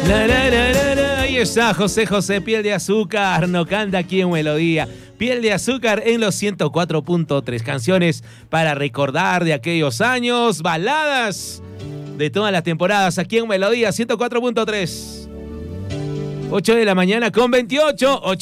Ahí está José, Piel de Azúcar, no canta aquí en Melodía. Piel de Azúcar en los 104.3. Canciones para recordar de aquellos años, baladas de todas las temporadas aquí en Melodía 104.3. 8 de la mañana con 28.